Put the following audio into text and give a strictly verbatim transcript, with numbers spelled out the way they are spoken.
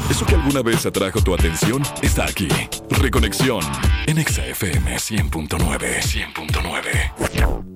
Eso que alguna vez atrajo tu atención está aquí. Reconexión en Exa F M cien punto nueve. cien punto nueve.